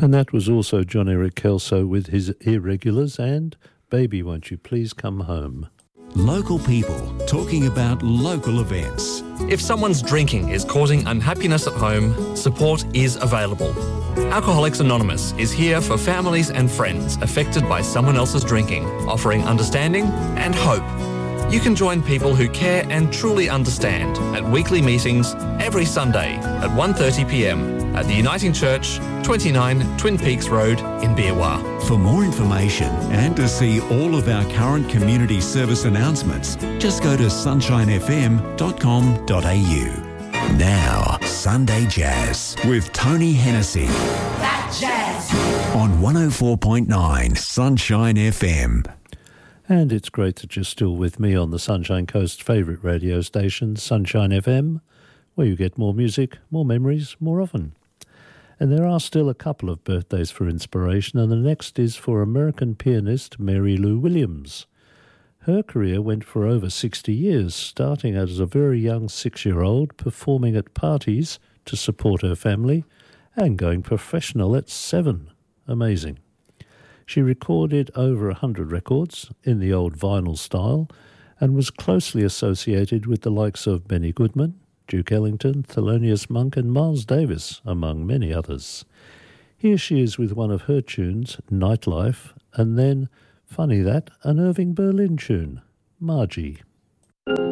And that was also John Eric Kelso with his Irregulars and Baby Won't You Please Come Home. Local people talking about local events. If someone's drinking is causing unhappiness at home, support is available. Alcoholics Anonymous is here for families and friends affected by someone else's drinking, offering understanding and hope. You can join people who care and truly understand at weekly meetings every Sunday at 1:30 p.m. at the Uniting Church, 29 Twin Peaks Road in Beerwah. For more information and to see all of our current community service announcements, just go to sunshinefm.com.au. Now, Sunday Jazz with Tony Hennessy. That jazz! On 104.9 Sunshine FM. And it's great that you're still with me on the Sunshine Coast's favourite radio station, Sunshine FM, where you get more music, more memories, more often. And there are still a couple of birthdays for inspiration, and the next is for American pianist Mary Lou Williams. Her career went for over 60 years, starting out as a very young 6-year-old, performing at parties to support her family, and going professional at 7. Amazing. She recorded over 100 records in the old vinyl style and was closely associated with the likes of Benny Goodman, Duke Ellington, Thelonious Monk and Miles Davis, among many others. Here she is with one of her tunes, Nightlife, and then, funny that, an Irving Berlin tune, Margie.